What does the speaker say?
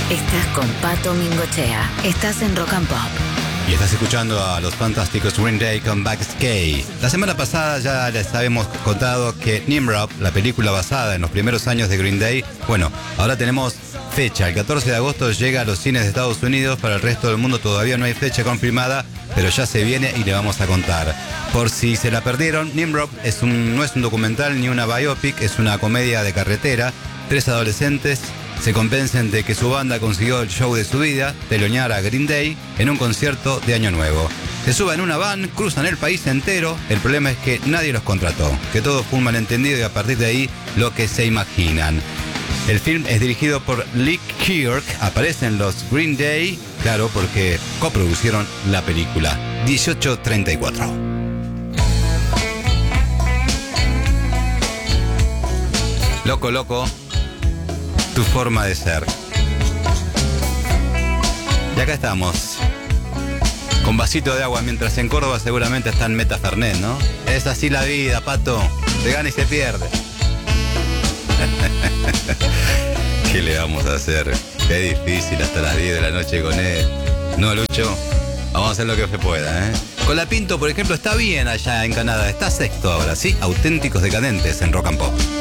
Estás con Pato Mingochea. Estás en Rock and Pop. Y estás escuchando a los fantásticos Green Day con Backstage. La semana pasada ya les habíamos contado que Nimrod, la película basada en los primeros años de Green Day, bueno, ahora tenemos fecha. El 14 de agosto llega a los cines de Estados Unidos. Para el resto del mundo todavía no hay fecha confirmada, pero ya se viene y le vamos a contar. Por si se la perdieron, Nimrod no es un documental ni una biopic, es una comedia de carretera. 3 adolescentes se convencen de que su banda consiguió el show de su vida, telonear a Green Day en un concierto de Año Nuevo. Se suben en una van, cruzan el país entero. El problema es que nadie los contrató, que todo fue un malentendido y a partir de ahí lo que se imaginan. El film es dirigido por Lee Kirk. Aparecen los Green Day, claro, porque coproducieron la película. 1834. Loco, loco, tu forma de ser. Y acá estamos, con vasito de agua, mientras en Córdoba seguramente está en Meta Fernet, ¿no? Es así la vida, Pato, se gana y se pierde. ¿Qué le vamos a hacer? Qué difícil hasta las 10 de la noche con él. No, Lucho, vamos a hacer lo que se pueda, ¿eh? Con la Pinto, por ejemplo, está bien allá en Canadá, está sexto ahora, ¿sí? Auténticos decadentes en Rock and Pop.